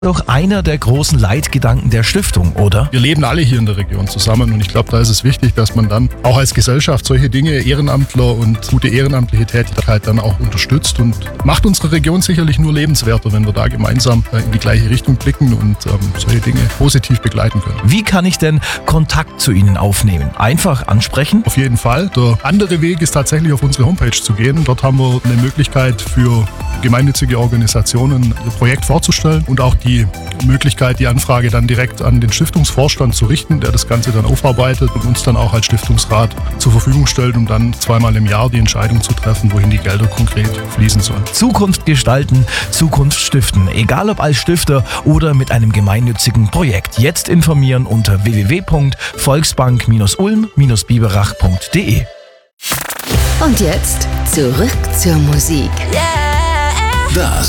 Doch einer der großen Leitgedanken der Stiftung, oder? Wir leben alle hier in der Region zusammen und ich glaube, da ist es wichtig, dass man dann auch als Gesellschaft solche Dinge, Ehrenamtler und gute ehrenamtliche Tätigkeit dann auch unterstützt und macht unsere Region sicherlich nur lebenswerter, wenn wir da gemeinsam in die gleiche Richtung blicken und solche Dinge positiv begleiten können. Wie kann ich denn Kontakt zu Ihnen aufnehmen? Einfach ansprechen? Auf jeden Fall. Der andere Weg ist tatsächlich auf unsere Homepage zu gehen. Dort haben wir eine Möglichkeit für gemeinnützige Organisationen ihr Projekt vorzustellen und auch die Möglichkeit, die Anfrage dann direkt an den Stiftungsvorstand zu richten, der das Ganze dann aufarbeitet und uns dann auch als Stiftungsrat zur Verfügung stellt, um dann zweimal im Jahr die Entscheidung zu treffen, wohin die Gelder konkret fließen sollen. Zukunft gestalten, Zukunft stiften. Egal ob als Stifter oder mit einem gemeinnützigen Projekt. Jetzt informieren unter www.volksbank-ulm-biberach.de. Und jetzt zurück zur Musik. Das